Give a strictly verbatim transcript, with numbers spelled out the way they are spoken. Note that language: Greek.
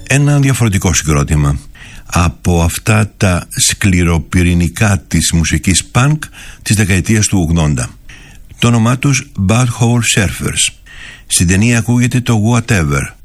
ένα διαφορετικό συγκρότημα από αυτά τα σκληροπυρηνικά της μουσικής punk της δεκαετίας του ογδόντα. Το όνομά τους Butthole Surfers. Στην ταινία ακούγεται το Whatever,